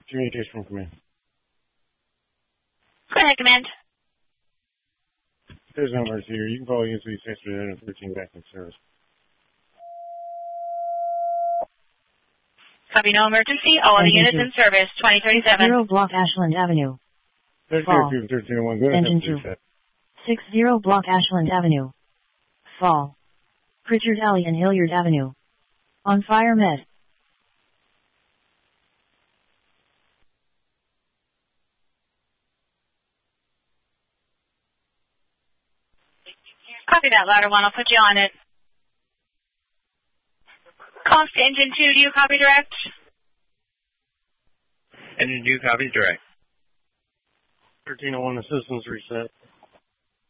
Communication from command. Go ahead, command. There's no emergency here. You can follow units with transfer 13 back in service. Copy, no emergency. All other units in service. 2037. 0 Block Ashland Avenue. 1302, 1301. Go ahead. Engine 2. 60 Block Ashland Avenue. Fall. Pritchard Alley and Hilliard Avenue. On fire med. Copy that, ladder 1. I'll put you on it. Calls to engine 2. Do you copy direct? Engine 2 copies direct. 1301, the system's reset.